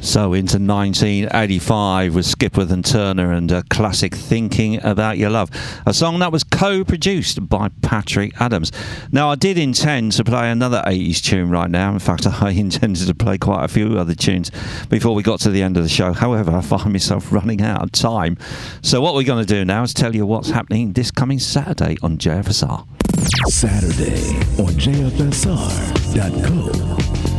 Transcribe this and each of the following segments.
So into 1985 with Skipworth and Turner and a classic Thinking About Your Love, a song that was co-produced by Patrick Adams. Now I did intend to play another 80s tune right now. In fact, I intended to play quite a few other tunes before we got to the end of the show. However, I find myself running out of time. So what we're going to do now is tell you what's happening this coming Saturday on JFSR. Saturday on JFSR.co.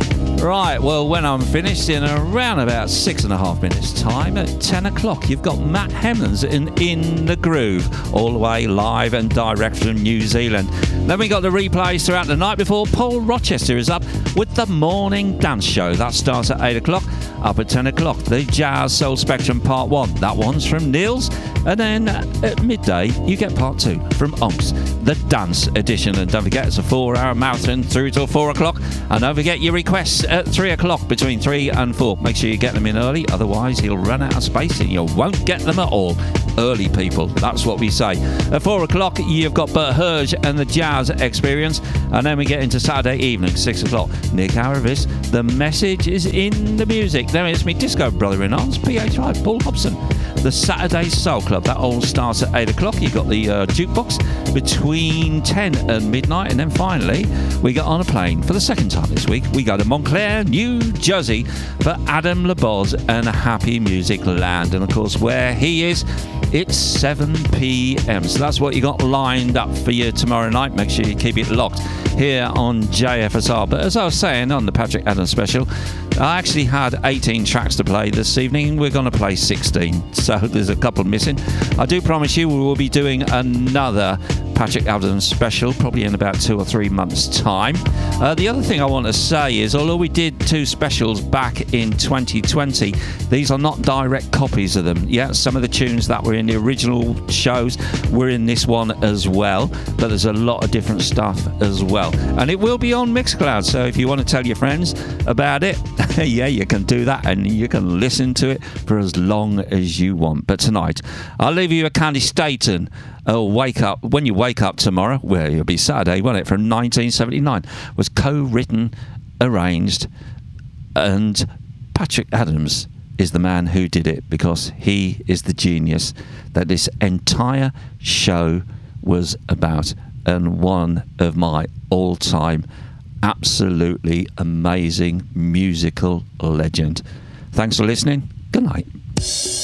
Right, well, when I'm finished in around about 6.5 minutes' time at 10 o'clock, you've got Matt Hemmons in the Groove, all the way live and direct from New Zealand. Then we got the replays throughout the night before Paul Rochester is up with the Morning Dance Show. That starts at 8 o'clock, up at 10 o'clock. The Jazz Soul Spectrum Part 1, that one's from Niels. And then at midday, you get Part 2 from Onks, the Dance Edition. And don't forget, it's a 4-hour marathon through till 4 o'clock. And don't forget your requests at 3 o'clock, between 3 and 4. Make sure you get them in early, otherwise he'll run out of space and you won't get them at all. Early, people, that's what we say. At 4 o'clock, you've got Bert Herge and the Jazz Experience. And then we get into Saturday evening, 6 o'clock. Nick Aravis, The Message is in the Music. Then it's me disco brother-in-arms, PHI, Paul Hobson. The Saturday Soul Club, that all starts at 8 o'clock. You've got the jukebox between 10 and midnight. And then finally, we get on a plane for the second time this week. We go to Montclair, New Jersey for Adam LeBoz and Happy Music Land. And of course, where he is, it's 7 p.m. So that's what you got lined up for you tomorrow night. Make sure you keep it locked here on JFSR. But as I was saying on the Patrick Adams special, I actually had 18 tracks to play this evening. We're going to play 16, so there's a couple missing. I do promise you we will be doing another Patrick Adams special probably in about 2 or 3 months' time. The other thing I want to say is, although we did 2 specials back in 2020, these are not direct copies of them. Yeah, some of the tunes that were in the original shows were in this one as well, but there's a lot of different stuff as well. And it will be on Mixcloud, so if you want to tell your friends about it, yeah, you can do that and you can listen to it for as long as you want. But tonight, I'll leave you a Candy Staten. Wake Up. When You Wake Up tomorrow, well, it'll be Saturday, won't it? From 1979, was co-written, arranged, and Patrick Adams is the man who did it, because he is the genius that this entire show was about, and one of my all-time absolutely amazing musical legend. Thanks for listening. Good night.